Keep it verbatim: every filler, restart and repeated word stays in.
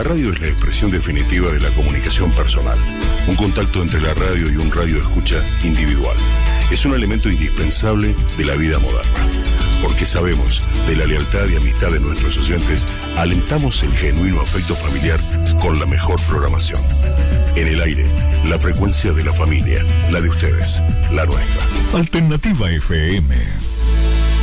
radio es la expresión definitiva de la comunicación personal, un contacto entre la radio y un radio de escucha individual. Es un elemento indispensable de la vida moderna. Porque sabemos de la lealtad y amistad de nuestros oyentes, alentamos el genuino afecto familiar con la mejor programación. En el aire, la frecuencia de la familia, la de ustedes, la nuestra. Alternativa F M.